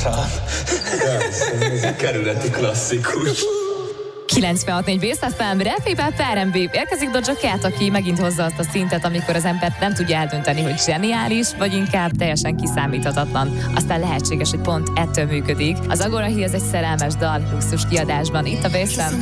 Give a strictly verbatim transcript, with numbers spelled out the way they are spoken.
Szám. Ez a kerületi klasszikus. kilencvenhat négy Base ef em, Rap, Hip-Hop, er end bé. Érkezik Doja Cat, aki megint hozza azt a szintet, amikor az ember nem tudja eldönteni, hogy zseniális, vagy inkább teljesen kiszámíthatatlan. Aztán lehetséges, hogy pont ettől működik. Az Agora Hills egy szerelmes dal, luxus kiadásban, itt a Base ef em.